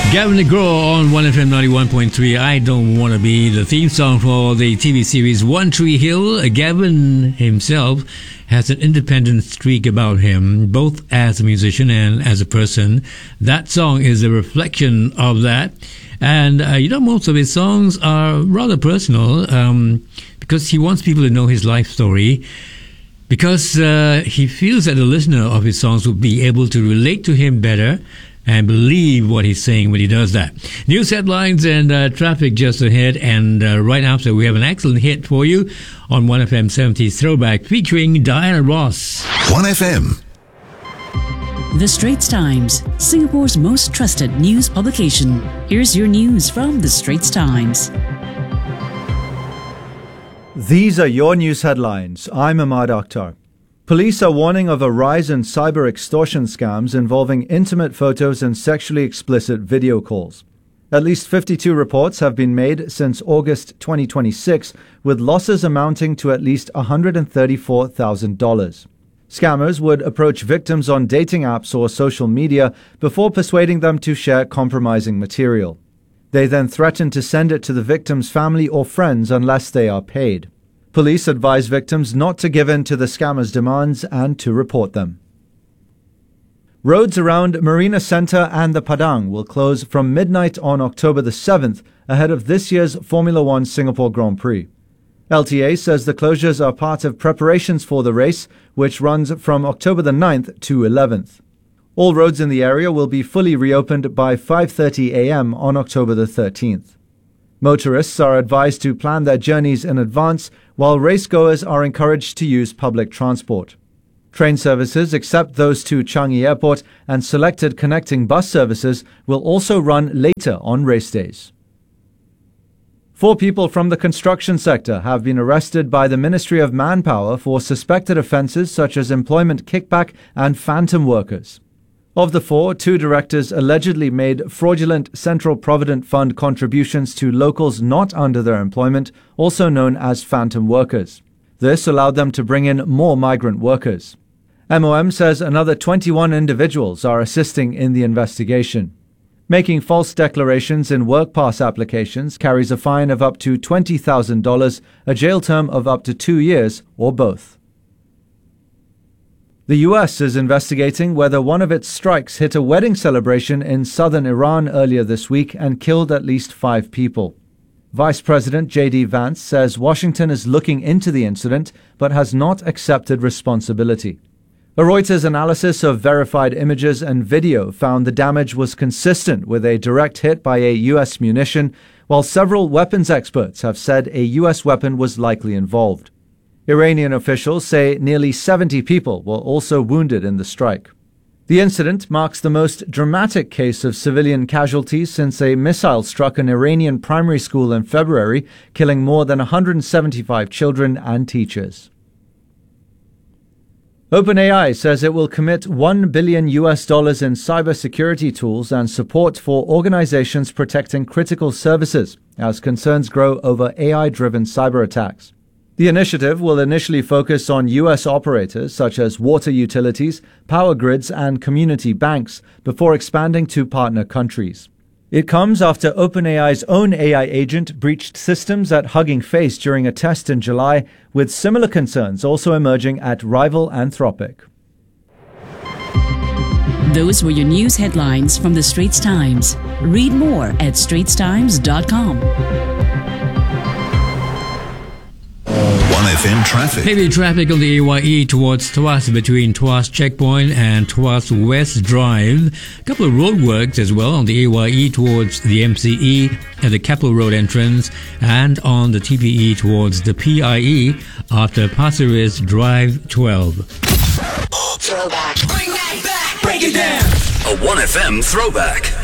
Gavin DeGraw on 1FM 91.3. I Don't Want to Be, the theme song for the TV series One Tree Hill. Gavin himself has an independent streak about him, both as a musician and as a person. That song is a reflection of that. And, most of his songs are rather personal because he wants people to know his life story. Because he feels that the listener of his songs will be able to relate to him better and believe what he's saying when he does that. News headlines and traffic just ahead. And right after, we have an excellent hit for you on 1FM 70s Throwback featuring Diana Ross. 1FM. The Straits Times, Singapore's most trusted news publication. Here's your news from The Straits Times. These are your news headlines. I'm Ahmad Akhtar. Police are warning of a rise in cyber extortion scams involving intimate photos and sexually explicit video calls. At least 52 reports have been made since August 2026, with losses amounting to at least $134,000. Scammers would approach victims on dating apps or social media before persuading them to share compromising material. They then threaten to send it to the victim's family or friends unless they are paid. Police advise victims not to give in to the scammers' demands and to report them. Roads around Marina Centre and the Padang will close from midnight on October the 7th ahead of this year's Formula One Singapore Grand Prix. LTA says the closures are part of preparations for the race, which runs from October the 9th to 11th. All roads in the area will be fully reopened by 5:30 a.m. on October the 13th. Motorists are advised to plan their journeys in advance, while racegoers are encouraged to use public transport. Train services, except those to Changi Airport, and selected connecting bus services will also run later on race days. 4 people from the construction sector have been arrested by the Ministry of Manpower for suspected offences such as employment kickback and phantom workers. Of the 4, 2 directors allegedly made fraudulent Central Provident Fund contributions to locals not under their employment, also known as phantom workers. This allowed them to bring in more migrant workers. MOM says another 21 individuals are assisting in the investigation. Making false declarations in work pass applications carries a fine of up to $20,000, a jail term of up to 2 years, or both. The U.S. is investigating whether one of its strikes hit a wedding celebration in southern Iran earlier this week and killed at least 5 people. Vice President J.D. Vance says Washington is looking into the incident but has not accepted responsibility. A Reuters analysis of verified images and video found the damage was consistent with a direct hit by a U.S. munition, while several weapons experts have said a U.S. weapon was likely involved. Iranian officials say nearly 70 people were also wounded in the strike. The incident marks the most dramatic case of civilian casualties since a missile struck an Iranian primary school in February, killing more than 175 children and teachers. OpenAI says it will commit $1 billion in cybersecurity tools and support for organizations protecting critical services as concerns grow over AI-driven cyber attacks. The initiative will initially focus on U.S. operators such as water utilities, power grids, and community banks before expanding to partner countries. It comes after OpenAI's own AI agent breached systems at Hugging Face during a test in July, with similar concerns also emerging at rival Anthropic. Those were your news headlines from The Straits Times. Read more at straitstimes.com. 1FM traffic. Heavy traffic on the AYE towards Tuas between Tuas Checkpoint and Tuas West Drive. A couple of roadworks as well on the AYE towards the MCE at the Keppel Road entrance and on the TPE towards the PIE after Pasir Ris Drive 12. Throwback. Bring that back. Break it down. A 1FM throwback.